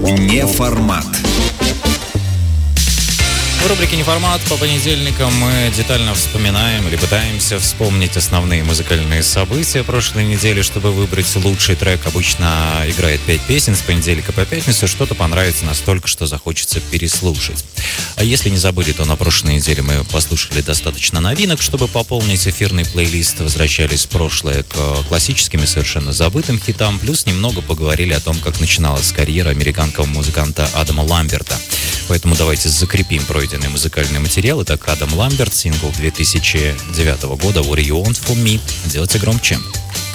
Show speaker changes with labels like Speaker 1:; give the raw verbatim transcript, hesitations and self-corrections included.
Speaker 1: Неформат.
Speaker 2: В рубрике «Неформат» по понедельникам мы детально вспоминаем или пытаемся вспомнить основные музыкальные события прошлой недели, чтобы выбрать лучший трек. Обычно играет пять песен с понедельника по пятницу, что-то понравится настолько, что захочется переслушать. А если не забыли, то на прошлой неделе мы послушали достаточно новинок, чтобы пополнить эфирный плейлист, возвращались в прошлое к классическим и совершенно забытым хитам, плюс немного поговорили о том, как начиналась карьера американского музыканта Адама Ламберта. Поэтому давайте закрепим пройденный музыкальный материал. Итак, Адам Ламберт, сингл две тысячи девятого года «What Do You Want From Me». Делайте громче.